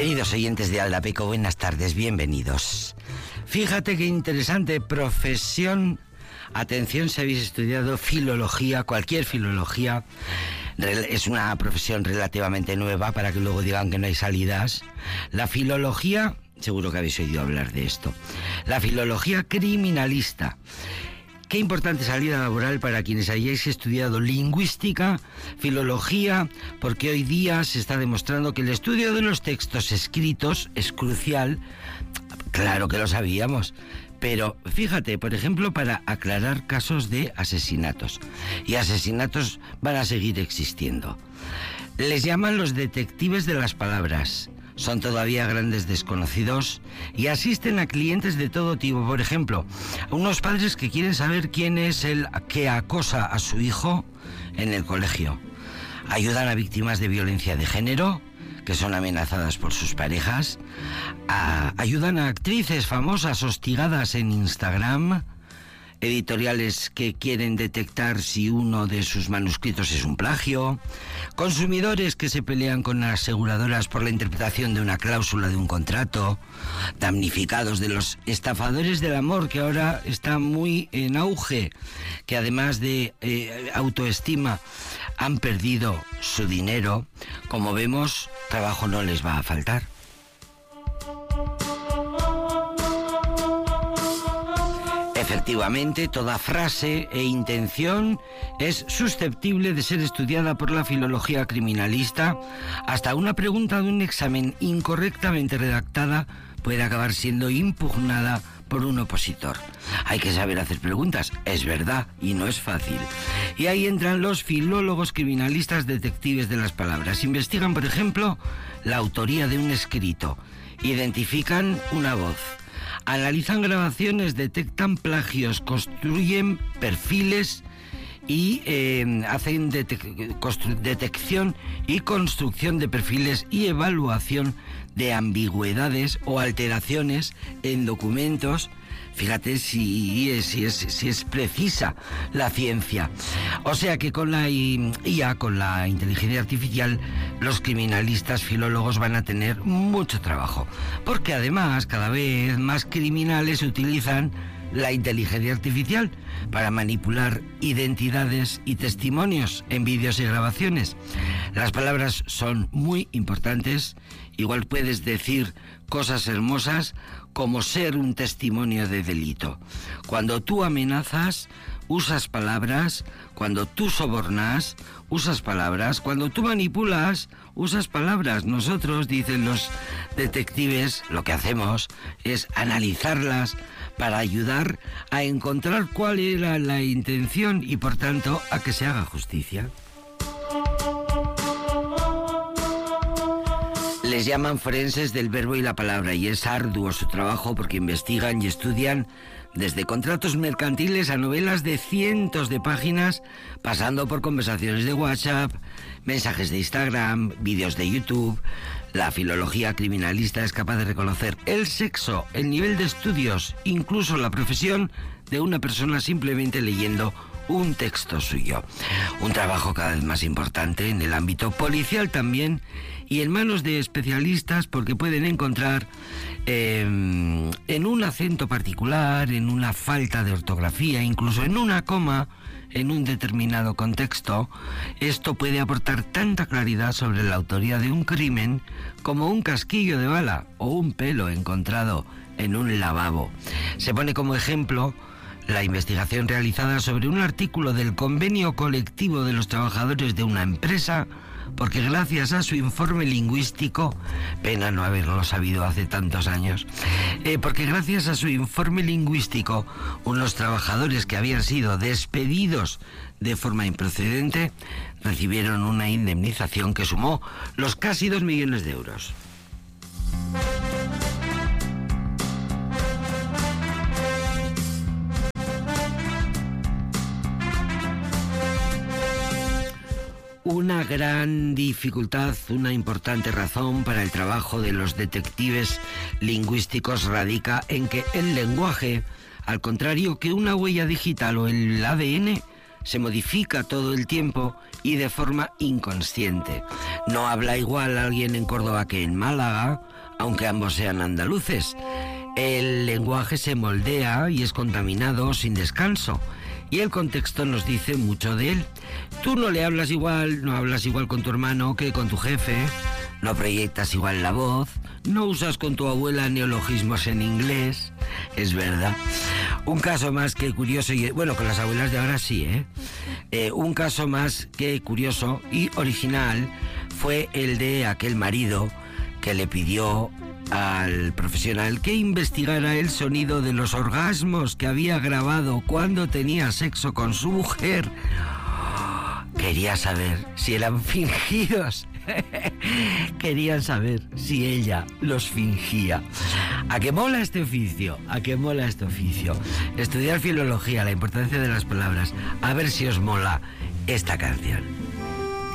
Queridos oyentes de Aldapeco, buenas tardes, bienvenidos. Fíjate qué interesante profesión. Atención si habéis estudiado filología, cualquier filología. Es una profesión relativamente nueva para que luego digan que no hay salidas. La filología, seguro que habéis oído hablar de esto. La filología criminalista. Qué importante salida laboral para quienes hayáis estudiado lingüística, filología, porque hoy día se está demostrando que el estudio de los textos escritos es crucial. Claro que lo sabíamos, pero fíjate, por ejemplo, para aclarar casos de asesinatos. Y asesinatos van a seguir existiendo. Les llaman los detectives de las palabras. Son todavía grandes desconocidos y asisten a clientes de todo tipo. Por ejemplo, a unos padres que quieren saber quién es el que acosa a su hijo en el colegio. Ayudan a víctimas de violencia de género, que son amenazadas por sus parejas. Ayudan a actrices famosas hostigadas en Instagram. Editoriales que quieren detectar si uno de sus manuscritos es un plagio, consumidores que se pelean con las aseguradoras por la interpretación de una cláusula de un contrato, damnificados de los estafadores del amor, que ahora está muy en auge, que además de autoestima han perdido su dinero. Como vemos, trabajo no les va a faltar. Efectivamente, toda frase e intención es susceptible de ser estudiada por la filología criminalista. Hasta una pregunta de un examen incorrectamente redactada puede acabar siendo impugnada por un opositor. Hay que saber hacer preguntas, es verdad, y no es fácil. Y ahí entran los filólogos criminalistas detectives de las palabras. Investigan, por ejemplo, la autoría de un escrito. Identifican una voz. Analizan grabaciones, detectan plagios, construyen perfiles y hacen detección y construcción de perfiles y evaluación de ambigüedades o alteraciones en documentos. Fíjate si es precisa la ciencia. O sea que con la IA, con la inteligencia artificial, los criminalistas filólogos van a tener mucho trabajo. Porque además cada vez más criminales utilizan la inteligencia artificial para manipular identidades y testimonios en vídeos y grabaciones. Las palabras son muy importantes. Igual puedes decir cosas hermosas como ser un testimonio de delito. Cuando tú amenazas, usas palabras. Cuando tú sobornas, usas palabras. Cuando tú manipulas, usas palabras. Nosotros, dicen los detectives, lo que hacemos es analizarlas para ayudar a encontrar cuál era la intención y, por tanto, a que se haga justicia. Les llaman forenses del verbo y la palabra, y es arduo su trabajo porque investigan y estudian desde contratos mercantiles a novelas de cientos de páginas, pasando por conversaciones de WhatsApp, mensajes de Instagram, vídeos de YouTube. La filología criminalista es capaz de reconocer el sexo, el nivel de estudios, incluso la profesión de una persona simplemente leyendo un texto suyo. Un trabajo cada vez más importante en el ámbito policial también, y en manos de especialistas, porque pueden encontrar en un acento particular, en una falta de ortografía, incluso en una coma, en un determinado contexto. Esto puede aportar tanta claridad sobre la autoría de un crimen como un casquillo de bala o un pelo encontrado en un lavabo. Se pone como ejemplo la investigación realizada sobre un artículo del convenio colectivo de los trabajadores de una empresa, porque gracias a su informe lingüístico, pena no haberlo sabido hace tantos años, porque gracias a su informe lingüístico, unos trabajadores que habían sido despedidos de forma improcedente recibieron una indemnización que sumó los casi 2 millones de euros. Una gran dificultad, una importante razón para el trabajo de los detectives lingüísticos radica en que el lenguaje, al contrario que una huella digital o el ADN, se modifica todo el tiempo y de forma inconsciente. No habla igual alguien en Córdoba que en Málaga, aunque ambos sean andaluces. El lenguaje se moldea y es contaminado sin descanso, y el contexto nos dice mucho de él. Tú no hablas igual con tu hermano que con tu jefe, no proyectas igual la voz, no usas con tu abuela neologismos en inglés, es verdad. Un caso más que curioso, bueno, con las abuelas de ahora sí, un caso más que curioso y original fue el de aquel marido que le pidió al profesional que investigara el sonido de los orgasmos que había grabado cuando tenía sexo con su mujer. Quería saber si eran fingidos. Querían saber si ella los fingía. ¿A qué mola este oficio? ¿A qué mola este oficio? Estudiar filología, la importancia de las palabras. A ver si os mola esta canción.